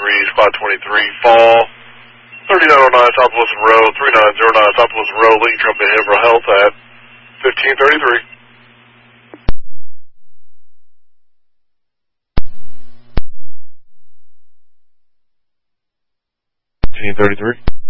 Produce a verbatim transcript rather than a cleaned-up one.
three, Squad twenty-three, fall. thirty-nine oh nine South Wilson Road, three nine zero nine South Wilson Road, Lincoln Company Behavioral Health at fifteen thirty-three. fifteen thirty-three.